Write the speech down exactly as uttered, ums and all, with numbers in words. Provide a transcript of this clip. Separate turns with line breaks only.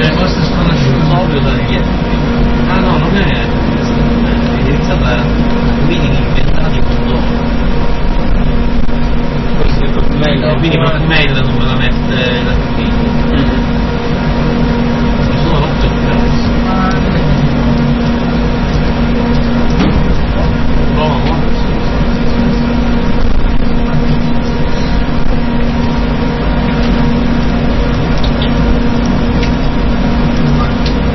le vostre sconosciute proprio da dietro. Ah no, non è è indirizzata a meaning inventati con dopo.
Questo è il mail,
Quindi per mail non me la mette da qui.